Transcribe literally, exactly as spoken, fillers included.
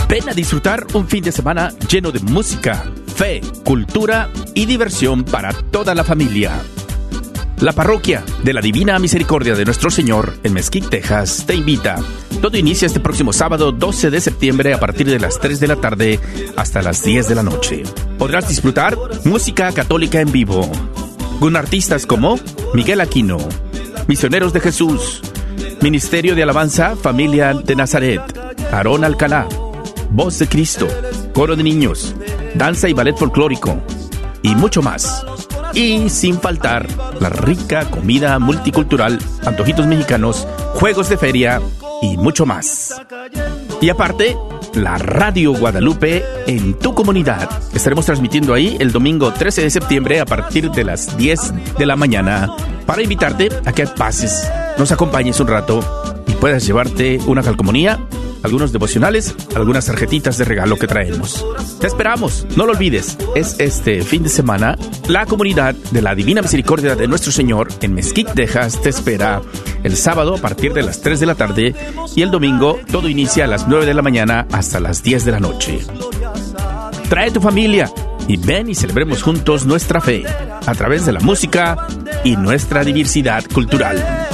Ven a disfrutar un fin de semana lleno de música, fe, cultura y diversión para toda la familia. La parroquia de la Divina Misericordia de Nuestro Señor en Mesquite, Texas, te invita. Todo inicia este próximo sábado doce de septiembre a partir de las tres de la tarde hasta las diez de la noche. Podrás disfrutar música católica en vivo, con artistas como Miguel Aquino, Misioneros de Jesús, Ministerio de Alabanza Familia de Nazaret, Aarón Alcalá, Voz de Cristo, Coro de Niños, Danza y Ballet Folclórico y mucho más. Y sin faltar la rica comida multicultural, antojitos mexicanos, juegos de feria y mucho más. Y aparte, la Radio Guadalupe en tu comunidad. Estaremos transmitiendo ahí el domingo trece de septiembre a partir de las diez de la mañana para invitarte a que pases, nos acompañes un rato y puedas llevarte una calcomanía, algunos devocionales, algunas tarjetitas de regalo que traemos. Te esperamos, no lo olvides. Es este fin de semana. La comunidad de la Divina Misericordia de Nuestro Señor en Mesquite, Texas, te espera el sábado a partir de las tres de la tarde y el domingo todo inicia a las nueve de la mañana hasta las diez de la noche. Trae tu familia y ven y celebremos juntos nuestra fe a través de la música y nuestra diversidad cultural.